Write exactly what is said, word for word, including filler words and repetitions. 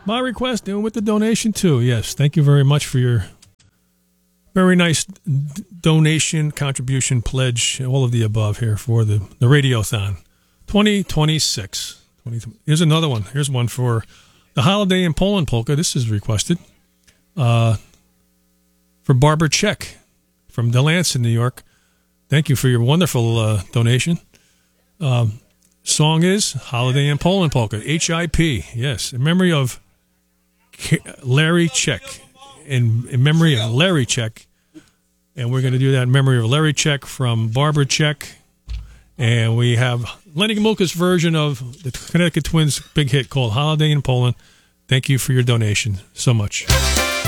My request, and with the donation too. Yes, thank you very much for your very nice d- donation, contribution, pledge, all of the above here for the, the Radiothon twenty twenty-six. Here's another one. Here's one for the Holiday in Poland polka. This is requested uh, for Barbara Check from Delancey, New York. Thank you for your wonderful uh, donation. Um, song is Holiday in Poland polka, H I P. Yes, in memory of Larry Check, in, in memory of Larry Check, and we're going to do that in memory of Larry Check from Barbara Check, and we have Lenny Gomulka's version of the Connecticut Twins' big hit called Holiday in Poland. Thank you for your donation so much.